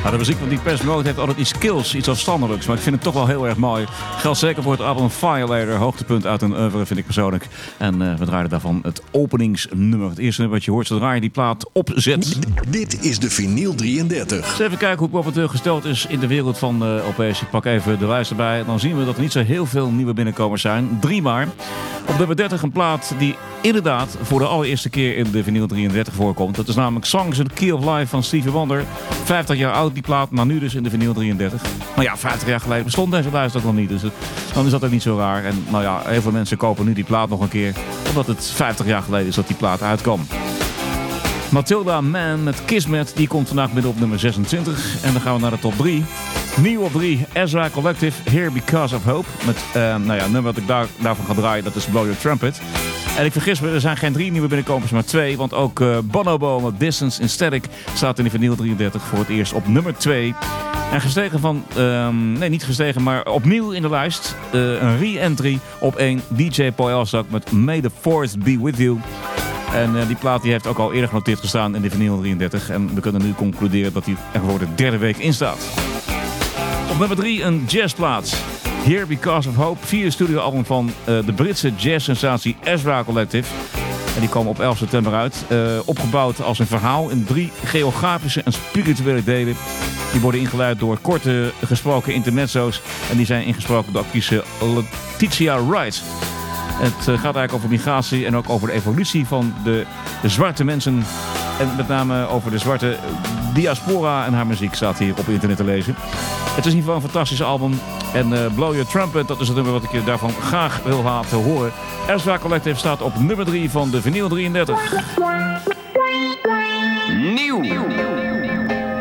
De muziek van Depeche Mode heeft altijd iets kills, iets afstandelijks. Maar ik vind het toch wel heel erg mooi. Geldt zeker voor het album Violator. Hoogtepunt uit een oeuvre vind ik persoonlijk. En we draaien daarvan het openingsnummer. Het eerste nummer wat je hoort zodra je die plaat opzet. Dit is de Vinyl 33. Dus even kijken hoe Bob gesteld is in de wereld van LP's. Ik pak even de lijst erbij. Dan zien we dat er niet zo heel veel nieuwe binnenkomers zijn. 3 maar. Op nummer 30 een plaat die inderdaad voor de allereerste keer in de Vinyl 33 voorkomt. Dat is namelijk Songs in the Key of Life van Stevie Wonder. 50 jaar oud die plaat, maar nu dus in de Vinyl 33. Maar ja, 50 jaar geleden bestond deze lijst ook nog niet. Dus dan is dat ook niet zo raar. En nou ja, heel veel mensen kopen nu die plaat nog een keer. Omdat het 50 jaar geleden is dat die plaat uitkwam. Matilda Mann met Kismet, die komt vandaag midden op nummer 26. En dan gaan we naar de top 3. Nieuw op 3, Ezra Collective, Here Because of Hope. Met een nummer dat ik daarvan ga draaien, dat is Blow Your Trumpet. En ik vergis me, er zijn geen 3 nieuwe binnenkomers, maar 2. Want ook Bonobo met Distance in Static staat in de Vinyl 33 voor het eerst op nummer 2. En gestegen van, niet gestegen, maar opnieuw in de lijst. Een re-entry op 1, DJ Paul Elstak met May the Force Be With You. En die plaat die heeft ook al eerder genoteerd gestaan in de Vinyl 33. En we kunnen nu concluderen dat hij er voor de 3e week in staat. Op nummer 3 een jazzplaat. Here Because of Hope. 4 studioalbum van de Britse jazzsensatie Ezra Collective. En die kwam op 11 september uit. Opgebouwd als een verhaal in 3 geografische en spirituele delen. Die worden ingeleid door korte gesproken intermezzo's. En die zijn ingesproken door actrice Letitia Wright. Het gaat eigenlijk over migratie en ook over de evolutie van de zwarte mensen. En met name over de zwarte diaspora en haar muziek staat hier op internet te lezen. Het is in ieder geval een fantastisch album. En Blow Your Trumpet, dat is het nummer wat ik je daarvan graag wil laten horen. Ezra Collective staat op nummer 3 van de Vinyl 33. Nieuw.